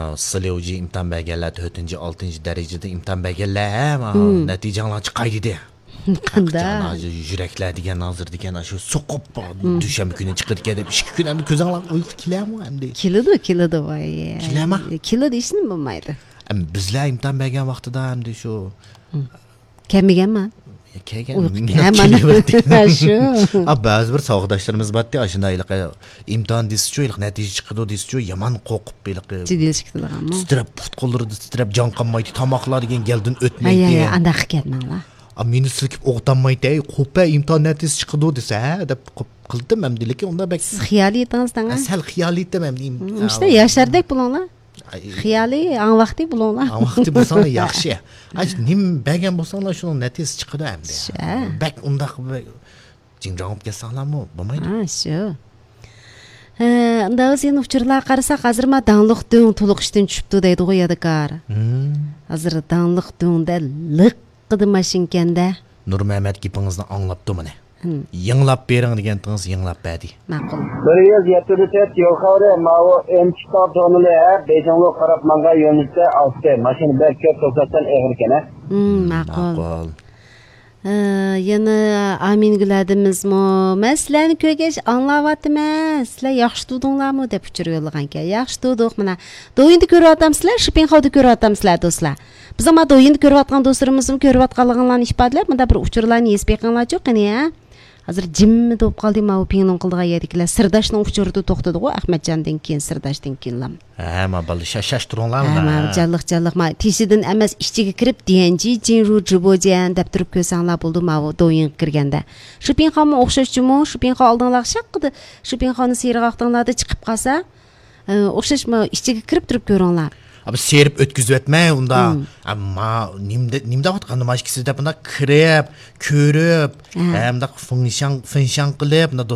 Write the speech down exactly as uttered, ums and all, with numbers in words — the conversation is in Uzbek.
Sılevci imtihan belgeler dördüncü, altıncı derecede imtihan belgeler neticeler çıkaydı de. Qanda. Yürekler diyen hazır diyen şu sokup düşen bir güne çıkır diye iki gün hem de közanlar uyku kiler mi hem de. Kilodu kilodu vay. Kiler mi? Kilodu işin bulmaydı. Hem bizler imtihan belgen vaxtıda hem de şu. Kemigen mi? Kegen hemen şu. Abi bazı bir sağdaşlarımız battı aşında ilik imtihan disi şu ilik netice çıkıdı disi şu yaman kokup ilik. Ciddi çıktılar ama. Strap futkolları strap can kanmaydı tamaklar gen geldin ötmeydi. Ay ay anda hikayetmen la. Ama meni silkip oğutanmaydı. Kopa imtihan netice çıkıdı dese ha da kıldım hem dedik ki onda bek. Xiyali etdiniz da. Sel xiyali etdim hem diyeyim. İşte yaşardık bununla. Xiyali an vakti bulunla. An vakti bulsana yaxşı. Ay nim begen bulsana şunun neticesi çıkıdı hem de. Bek undaq cimcağıp gelsanlar mı? Bulmaydı. Ha şu. Unda sen uçurlar qarasa hazır ma danlıq dön tuluq işten düşüptü deydi qoyadыкar. Hazır danlıq döndə lık qıdı maşinkende. Nur Mehmet gipingizni anlaptı mı ne? Yığınlap bering degan tığınız yığınlap berdi. Ma'qul. bir yuz yetmiş to'rt yo'l xavri ma'u emchikor tonili Bejonga qarab manga yo'nalsa olti. Mashina bir ko'p to'xtatdan eg'ir ekan. Ma'qul. Yana amin güladimizmi? Məsələni kögeş anlavatmı? Sizlər yaxşı tudunglarmı deb uçur yo'llagan ekan. Yaxşı tuduq mana. Doyinni ko'ryapsizlar, Shipinxovda ko'ryapsizlar do'stlar. Biz ama doyinni ko'rayotgan do'stlarimizmi ko'rayotganligini ifodalab, bunda bir uchurlarni esbeqinglar yo'qmi ya? Hazır jimmi deb qoldi ma u pingning qildigan yedikilar. Sirdashning uchurdi to'xtadi go Ahmadjondan keyin Sirdashdan keyin lam. Ha, ma bal shashash turunglarmi? Ha, jalliq jalliq ma tishidan emas ichiga kirib diyanji jinru jibojan deb turib ko'rsanglar bo'ldi ma u doyin kirganda. Shu pinxonni o'xshashchimi? Shu pinxo oldinglar shaqqidi. Shu pinxonni siyirg'aqtinglarda chiqib qolsa, o'xshashmi ichiga kirib turib ko'ringlar. Abi serip ötküzüp etme onda. Ama nimde nimde vatkanı maşkisi de bunda krep, körüp, hem de fınşan fınşan kılıp,